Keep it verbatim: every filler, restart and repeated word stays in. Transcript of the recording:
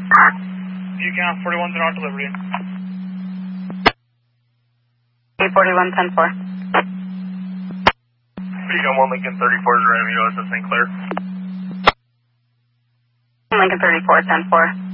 You can have forty-one to not delivery. eight forty-one, ten four. Beacon one Lincoln thirty-four is Ram U S S Saint Clair. Lincoln thirty-four, ten four.